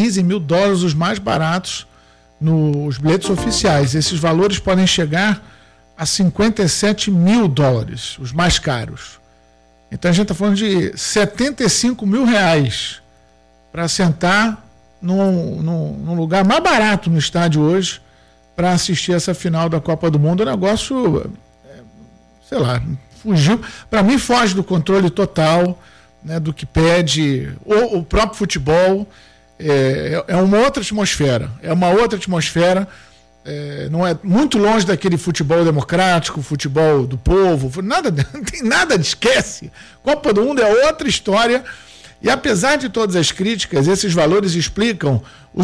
15 mil dólares, os mais baratos, nos bilhetes oficiais. Esses valores podem chegar a 57 mil dólares, os mais caros. Então a gente está falando de 75 mil reais para sentar num lugar mais barato no estádio hoje para assistir essa final da Copa do Mundo. O negócio, sei lá, fugiu. Para mim, foge do controle total, né, do que pede o próprio futebol. É uma outra atmosfera. Não é muito longe daquele futebol democrático, futebol do povo, não tem nada de esquece. Copa do Mundo é outra história, e apesar de todas as críticas, esses valores explicam